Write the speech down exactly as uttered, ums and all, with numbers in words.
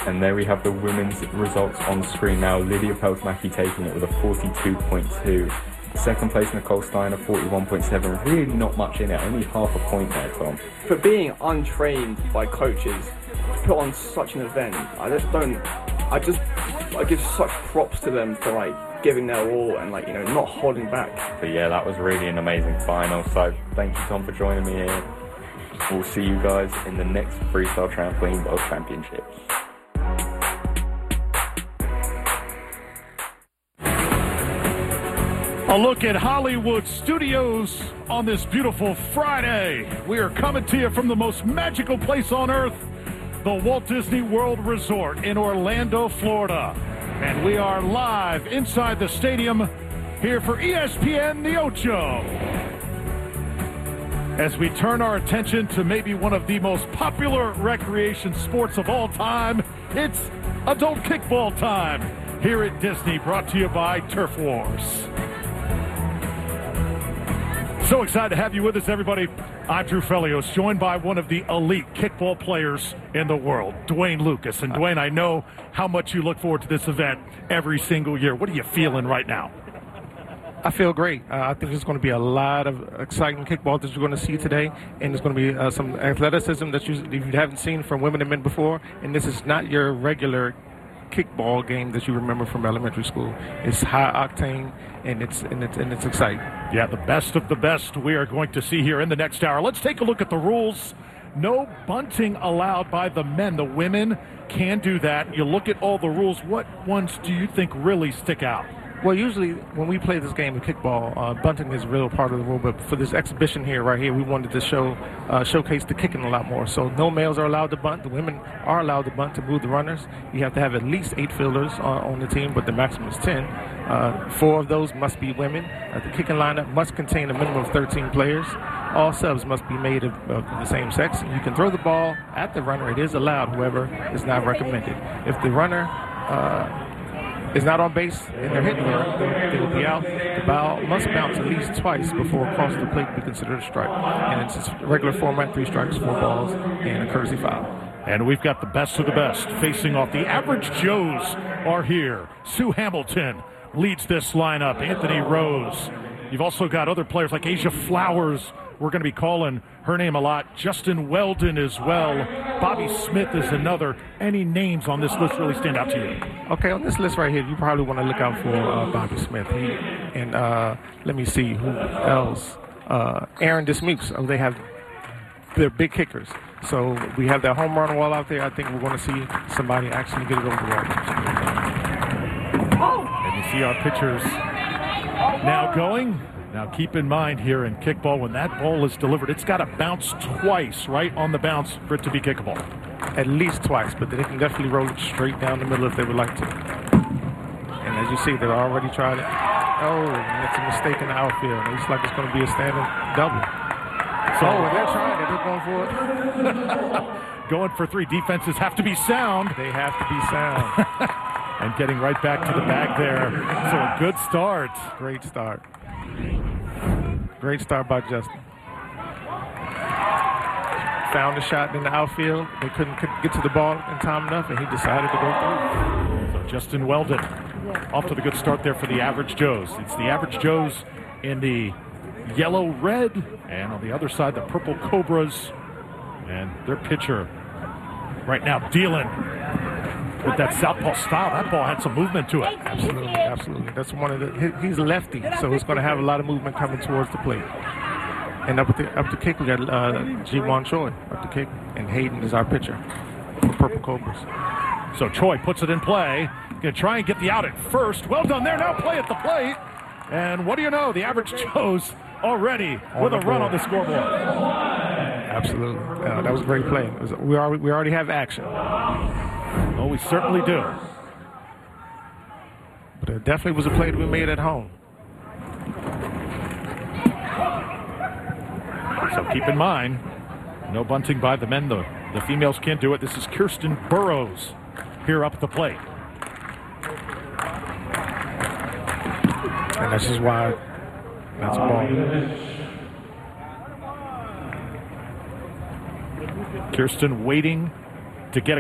And there we have the women's results on screen now. Lydia Peltomäki taking it with a forty-two point two. Second place, Nicole Steiner, forty-one point seven. Really not much in it, only half a point there, Tom. For being untrained by coaches to put on such an event, I just don't, I just, I give such props to them for like giving their all and like, you know, not holding back. But yeah, that was really an amazing final. So thank you, Tom, for joining me here. We'll see you guys in the next Freestyle Trampoline World Championships. A look at Hollywood Studios on this beautiful Friday. We are coming to you from the most magical place on earth, the Walt Disney World Resort in Orlando, Florida. And we are live inside the stadium here for E S P N The Ocho. As we turn our attention to maybe one of the most popular recreation sports of all time, it's adult kickball time here at Disney, brought to you by Turf Wars. So excited to have you with us, everybody. I'm Drew Felios, joined by one of the elite kickball players in the world, Duane Lucas. And Duane, I know how much you look forward to this event every single year. What are you feeling right now? I feel great. Uh, I think there's going to be a lot of exciting kickball that you're going to see today, and there's going to be uh, some athleticism that you, you haven't seen from women and men before. And this is not your regular kickball game that you remember from elementary school. It's high octane, and it's and it's and it's exciting. Yeah, the best of the best we are going to see here in the next hour. Let's take a look at the rules. No bunting allowed by the men. The women can do that. You look at all the rules. What ones do you think really stick out? Well, usually when we play this game of kickball, uh, bunting is a real part of the rule. But for this exhibition here, right here, we wanted to show uh, showcase the kicking a lot more. So no males are allowed to bunt. The women are allowed to bunt to move the runners. You have to have at least eight fielders on, on the team, but the maximum is ten. Uh, four of those must be women. Uh, the kicking lineup must contain a minimum of thirteen players. All subs must be made of, of the same sex. You can throw the ball at the runner. It is allowed, however, it's not recommended. If the runner uh, is not on base and they're hitting her, they, they will be out. The ball must bounce at least twice before across the plate to be considered a strike. And it's a regular format, three strikes, four balls, and a courtesy foul. And we've got the best of the best facing off. The Average Joes are here. Sue Hamilton leads this lineup. Anthony Rose. You've also got other players like Asia Flowers. We're going to be calling her name a lot. Justin Weldon as well. Bobby Smith is another. Any names on this list really stand out to you? Okay, on this list right here, you probably want to look out for uh, Bobby Smith. He, and uh, let me see who else. Uh, Aaron Dismukes. Oh, they have they're big kickers. So we have that home run wall out there. I think we're going to see somebody actually get it over the wall. And you see our pitchers now going. Now keep in mind here in kickball, when that ball is delivered, it's got to bounce twice, right on the bounce for it to be kickable. At least twice, but they can definitely roll it straight down the middle if they would like to. And as you see, they've already tried it. Oh, and it's a mistake in the outfield. It looks like it's going to be a standing double. So oh, and they're trying it. They're going for it. Going for three. Defenses have to be sound. They have to be sound. And getting right back to the bag there. So a good start. Great start. Great start by Justin. Found a shot in the outfield. They couldn't get to the ball in time enough, and he decided to go through. So Justin Weldon off to the good start there for the Average Joes. It's the Average Joes in the yellow-red, and on the other side, the Purple Cobras. And their pitcher right now dealing with that southpaw style. That ball had some movement to it. Absolutely, absolutely. That's one of the. He's a lefty, so it's going to have a lot of movement coming towards the plate. And up at the up the kick, we got uh, Ji-Won Choi up the kick, and Hayden is our pitcher for Purple Cobras. So Choi puts it in play. Going to try and get the out at first. Well done there. Now play at the plate. And what do you know? The Average Joes already on with a run on the scoreboard. Absolutely. Uh, that was a great play. It was, we already we already have action. Oh, we certainly do. But it definitely was a play that we made at home. So keep in mind, no bunting by the men. The, the females can't do it. This is Kirsten Burrows here up at the plate. And this is why that's a ball. Kirsten waiting to get a